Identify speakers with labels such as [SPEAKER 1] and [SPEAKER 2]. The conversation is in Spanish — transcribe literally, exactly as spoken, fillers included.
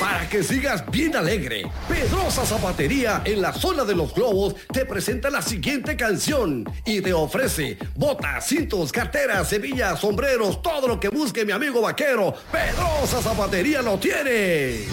[SPEAKER 1] Para que sigas bien alegre, Pedrosa Zapatería en la zona de los globos te presenta la siguiente canción y te ofrece botas, cintos, carteras, hebillas, sombreros, todo lo que busque mi amigo vaquero. Pedrosa Zapatería lo tiene.